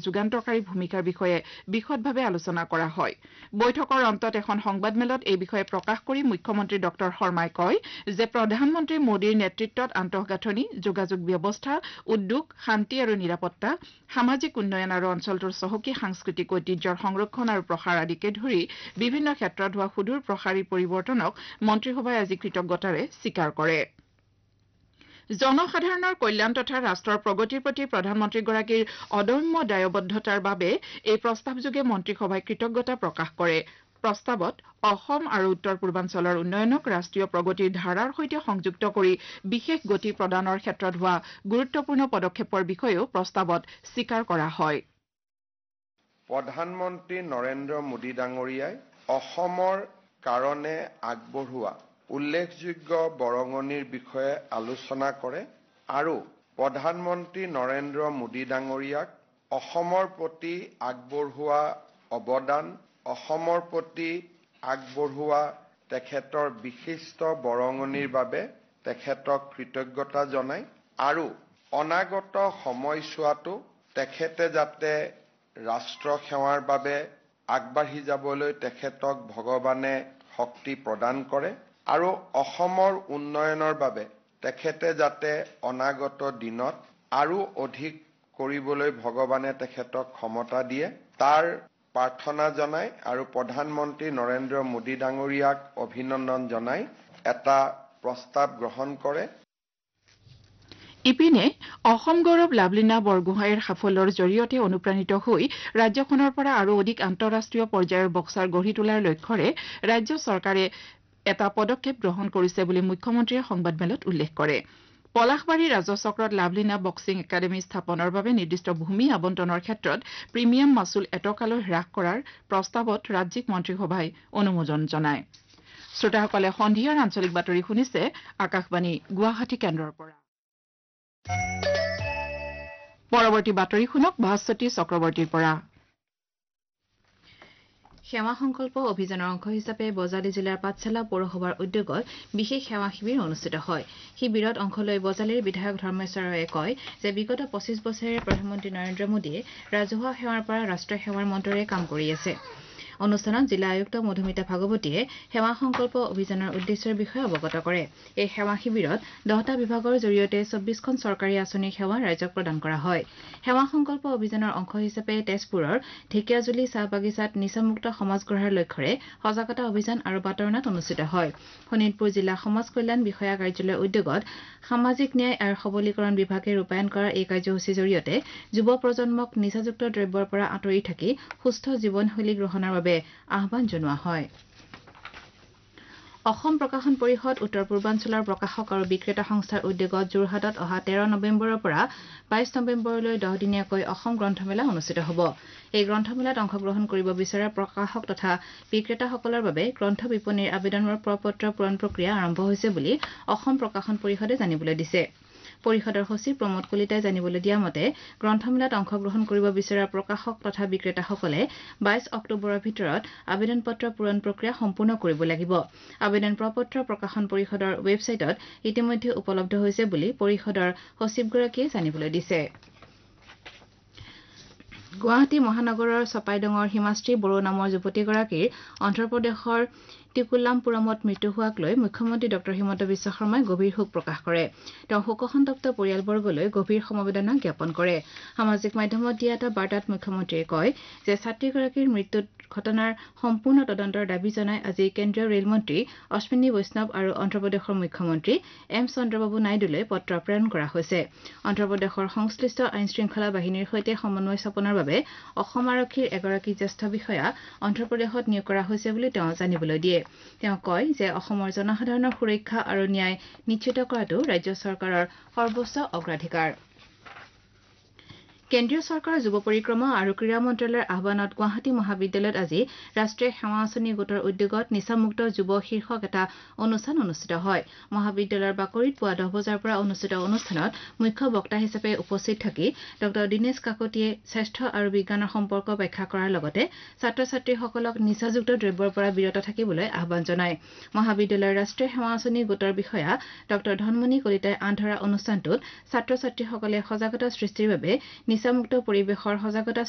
যুগান্তকাৰী ভূমিকাৰ বিষয়ে বিশদভাৱে আলোচনা কৰা হয় বৈঠকৰ অন্তত এখন সংবাদমেলত এই বিষয়ে প্ৰকাশ কৰি মুখ্যমন্ত্ৰী ডক্টৰ শৰ্মাই কয় যে প্ৰধানমন্ত্ৰী মোদীৰ নেতৃত্বত আন্তঃগাঁথনি যোগাযোগ ব্যৱস্থা উদ্যোগ শান্তি আৰু নিৰাপত্তা সামাজিক উন্নয়ন আৰু অঞ্চলটোৰ চহকী সাংস্কৃতিক ঐতিহ্যৰ সংৰক্ষণ আৰু প্ৰসাৰ আদিকে ধৰি বিভিন্ন ক্ষেত্ৰত হোৱা সুদূৰ প্ৰসাৰী পৰিৱৰ্তনক মন্ত্ৰীসভাই আজি কৃতজ্ঞতাৰে স্বীকাৰ কৰে জনসাধাৰণৰ কল্যাণ তথা ৰাষ্ট্ৰৰ প্ৰগতিৰ প্ৰতি প্ৰধানমন্ত্ৰীগৰাকীৰ অদম্য দায়বদ্ধতাৰ বাবে এই প্ৰস্তাৱযোগে মন্ত্ৰীসভাই কৃতজ্ঞতা প্ৰকাশ কৰে প্ৰস্তাৱত অসম আৰু উত্তৰ পূৰ্বাঞ্চলৰ উন্নয়নক ৰাষ্ট্ৰীয় প্ৰগতিৰ ধাৰাৰ সৈতে সংযুক্ত কৰি বিশেষ গতি প্ৰদানৰ ক্ষেত্ৰত হোৱা গুৰুত্বপূৰ্ণ পদক্ষেপৰ বিষয়েও প্ৰস্তাৱত স্বীকাৰ কৰা হয় প্ৰধানমন্ত্ৰী নৰেন্দ্ৰ মোদী ডাঙৰীয়াই অসমৰ কাৰণে আগবঢ়োৱা উল্লেখযোগ্য বৰঙণিৰ বিষয়ে আলোচনা কৰে আৰু প্ৰধানমন্ত্ৰী নৰেন্দ্ৰ মোদী ডাঙৰীয়াক অসমৰ প্ৰতি আগবঢ়োৱা অৱদান অসমৰ প্ৰতি আগবঢ়োৱা তেখেতৰ বিশিষ্ট বৰঙণিৰ বাবে তেখেতক কৃতজ্ঞতা জনায় আৰু অনাগত সময়ছোৱাতো তেখেতে যাতে ৰাষ্ট্ৰ সেৱাৰ বাবে আগবাঢ়ি যাবলৈ তেখেতক ভগৱানে শক্তি প্ৰদান কৰে আৰু অসমৰ উন্নয়নৰ বাবে তেখেতে যাতে অনাগত দিনত আৰু অধিক কৰিবলৈ ভগৱানে তেখেতক ক্ষমতা দিয়ে তাৰ প্ৰাৰ্থনা জনাই আৰু প্ৰধানমন্ত্ৰী নৰেন্দ্ৰ মোদী ডাঙৰীয়াক অভিনন্দন জনাই এটা প্ৰস্তাৱ গ্ৰহণ কৰে ইপিনে অসম গৌৰৱ লাভলীনা বৰগোহাঁইৰ সাফল্যৰ জৰিয়তে অনুপ্ৰাণিত হৈ ৰাজ্যখনৰ পৰা আৰু অধিক আন্তঃৰাষ্ট্ৰীয় পৰ্যায়ৰ বক্সাৰ গঢ়ি তোলাৰ লক্ষ্যৰে ৰাজ্য চৰকাৰে এটা পদক্ষেপ গ্ৰহণ কৰিছে বুলি মুখ্যমন্ত্ৰীয়ে সংবাদমেলত উল্লেখ কৰে পলাশবাৰী ৰাজচক্ৰত লাভলীনা বক্সিং একাডেমী স্থাপনৰ বাবে নিৰ্দিষ্ট ভূমি আবণ্টনৰ ক্ষেত্ৰত প্ৰিমিয়াম মাচুল এটকালৈ হ্ৰাস কৰাৰ প্ৰস্তাৱত ৰাজ্যিক মন্ত্ৰীসভাই অনুমোদন জনায় শ্ৰোতাসকলে সন্ধিয়াৰ আঞ্চলিক বাতৰি শুনিছে আকাশবাণী গুৱাহাটী কেন্দ্ৰৰ পৰা পৰৱৰ্তী বাতৰি শুনক ভাস্বতী চক্ৰৱৰ্তীৰ পৰা সেৱা সংকল্প অভিযানৰ অংশ হিচাপে বজালী জিলাৰ পাঠশালা পৌৰসভাৰ উদ্যোগত বিশেষ সেৱা শিবিৰ অনুষ্ঠিত হয় শিবিৰত অংশ লৈ বজালীৰ বিধায়ক ধৰ্মেশ্বৰ ৰায়ে কয় যে বিগত 25 বছৰেৰে প্ৰধানমন্ত্ৰী নৰেন্দ্ৰ মোদীয়ে ৰাজহুৱা সেৱাৰ পৰা ৰাষ্ট্ৰীয় সেৱাৰ মন্ত্ৰৰে কাম কৰি আছে অনুষ্ঠানত জিলা আয়ুক্ত মধুমিতা ভাগৱতীয়ে সেৱা সংকল্প অভিযানৰ উদ্দেশ্যৰ বিষয়ে অৱগত কৰে এই সেৱা শিবিৰত 10টা বিভাগৰ জৰিয়তে 24খন চৰকাৰী আঁচনিৰ সেৱা ৰাইজক প্ৰদান কৰা হয় সেৱা সংকল্প অভিযানৰ অংশ হিচাপে তেজপুৰৰ ঢেকিয়াজুলি চাহ বাগিচাত নিচামুক্ত সমাজ গঢ়াৰ লক্ষ্যৰে সজাগতা অভিযান আৰু বাতৰণাত অনুষ্ঠিত হয় শোণিতপুৰ জিলা সমাজ কল্যাণ বিষয়া কাৰ্যালয়ৰ উদ্যোগত সামাজিক ন্যায় আৰু সবলীকৰণ বিভাগে ৰূপায়ণ কৰা এই কাৰ্যসূচীৰ জৰিয়তে যুৱ প্ৰজন্মক নিচাযুক্ত দ্ৰব্যৰ পৰা আঁতৰি থাকি সুস্থ জীৱনশৈলী গ্ৰহণৰ বাবে আহ্বান জনোৱা হয় অসম প্ৰকাশন পৰিষদ উত্তৰ পূৰ্বাঞ্চলৰ প্ৰকাশক আৰু বিক্ৰেতা সংস্থাৰ উদ্যোগত যোৰহাটত অহা 13 নৱেম্বৰৰ পৰা 22 নৱেম্বৰলৈ 10 দিনীয়াকৈ অসম গ্ৰন্থমেলা অনুষ্ঠিত হ'ব এই গ্ৰন্থমেলাত অংশগ্ৰহণ কৰিব বিচৰা প্ৰকাশক তথা বিক্ৰেতাসকলৰ বাবে গ্ৰন্থ বিপণীৰ আবেদনৰ প্ৰপত্ৰ পূৰণ প্ৰক্ৰিয়া আৰম্ভ হৈছে বুলি অসম প্ৰকাশন পৰিষদে জানিবলৈ দিছে পৰিষদৰ সচিব প্ৰমোদ কলিতাই জানিবলৈ দিয়া মতে গ্ৰন্থমেলাত অংশগ্ৰহণ কৰিব বিচৰা প্ৰকাশক তথা বিক্ৰেতাসকলে 22 অক্টোবৰৰ ভিতৰত আবেদন পত্ৰ পূৰণ প্ৰক্ৰিয়া সম্পূৰ্ণ কৰিব লাগিব আবেদন প্ৰপত্ৰ প্ৰকাশন পৰিষদৰ ৱেবছাইটত ইতিমধ্যে উপলব্ধ হৈছে বুলি পৰিষদৰ সচিবগৰাকীয়ে জানিবলৈ দিছে গুৱাহাটী মহানগৰৰ চপাইডঙৰ হিমাশ্ৰী বড়ো নামৰ যুৱতীগৰাকীৰ অন্ধ্ৰপ্ৰদেশৰ টিকুলামপুৰমত মৃত্যু হোৱাক লৈ মুখ্যমন্ত্ৰী ডক্টৰ হিমন্ত বিশ্ব শৰ্মাই গভীৰ শোক প্ৰকাশ কৰে তেওঁ শোকসন্তপ্ত পৰিয়ালবৰ্গলৈ গভীৰ সমবেদনা জ্ঞাপন কৰে সামাজিক মাধ্যমত দিয়া এটা বাৰ্তাত মুখ্যমন্ত্ৰীয়ে কয় যে ছাত্ৰীগৰাকীৰ মৃত্যুৰ ঘটনাৰ সম্পূৰ্ণ তদন্তৰ দাবী জনাই আজি কেন্দ্ৰীয় ৰেল মন্ত্ৰী অশ্বিনী বৈষ্ণৱ আৰু অন্ধ্ৰপ্ৰদেশৰ মুখ্যমন্ত্ৰী এম চন্দ্ৰবাবু নাইডুলৈ পত্ৰ প্ৰেৰণ কৰা হৈছে অন্ধ্ৰপ্ৰদেশৰ সংশ্লিষ্ট আইন শৃংখলা বাহিনীৰ সৈতে সমন্বয় স্থাপনৰ বাবে অসম আৰক্ষীৰ এগৰাকী জ্যেষ্ঠ বিষয়া অন্ধ্ৰপ্ৰদেশত নিয়োগ কৰা হৈছে বুলি তেওঁ জানিবলৈ দিয়ে তেওঁ কয় যে অসমৰ জনসাধাৰণৰ সুৰক্ষা আৰু ন্যায় নিশ্চিত কৰাটো ৰাজ্য চৰকাৰৰ সৰ্বোচ্চ অগ্ৰাধিকাৰ কেন্দ্ৰীয় চৰকাৰৰ যুৱ পৰিক্ৰমা আৰু ক্ৰীড়া মন্ত্ৰালয়ৰ আহ্বানত গুৱাহাটী মহাবিদ্যালয়ত আজি ৰাষ্ট্ৰীয় সেৱা আঁচনি গোটৰ উদ্যোগত নিচামুক্ত যুৱ শীৰ্ষক এটা অনুষ্ঠান অনুষ্ঠিত হয় মহাবিদ্যালয়ৰ বাকৰিত পুৱা 10 বজাৰ পৰা অনুষ্ঠিত অনুষ্ঠানত মুখ্য বক্তা হিচাপে উপস্থিত থাকি ডক্টৰ দীনেশ কাকতিয়ে স্বাস্থ্য আৰু বিজ্ঞানৰ সম্পৰ্ক ব্যাখ্যা কৰাৰ লগতে ছাত্ৰ ছাত্ৰীসকলক নিচাযুক্ত দ্ৰব্যৰ পৰা বিৰত থাকিবলৈ আহ্বান জনায় মহাবিদ্যালয়ৰ ৰাষ্ট্ৰীয় সেৱা আঁচনি গোটৰ বিষয়া ডক্টৰ ধনমণি কলিতাই আন্ধৰা অনুষ্ঠানটোত ছাত্ৰ ছাত্ৰীসকলে সজাগতা সৃষ্টিৰ বাবে নিচামুক্ত পৰিৱেশৰ সজাগতা